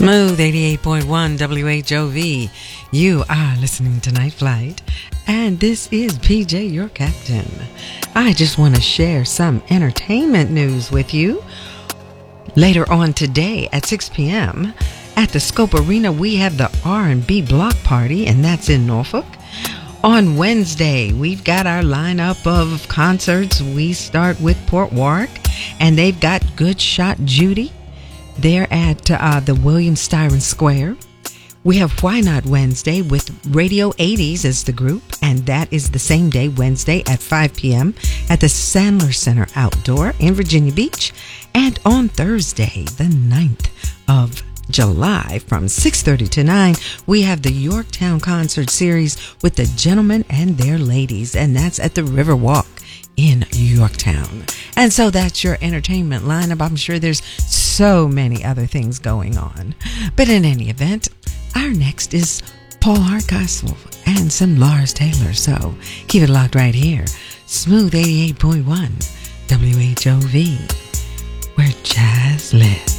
Smooth 88.1 WHOV. You are listening to Night Flight, and this is PJ, your captain. I just want to share some entertainment news with you. Later on today at 6 p.m. at the Scope Arena, we have the R&B Block Party, and that's in Norfolk. On Wednesday, we've got our lineup of concerts. We start with Port Warwick, and they've got Good Shot Judy. They're at the William Styron Square. We have Why Not Wednesday with Radio 80s as the group, and that is the same day, Wednesday at 5 p.m. at the Sandler Center Outdoor in Virginia Beach. And on Thursday, the 9th of July, from 6:30 to 9, we have the Yorktown Concert Series with the Gentlemen and Their Ladies, and that's at the Riverwalk in Yorktown. And so that's your entertainment lineup. I'm sure there's so many other things going on. But in any event, our next is Paul Hardcastle and some Lars Taylor. So keep it locked right here. Smooth 88.1 WHOV, where jazz lives.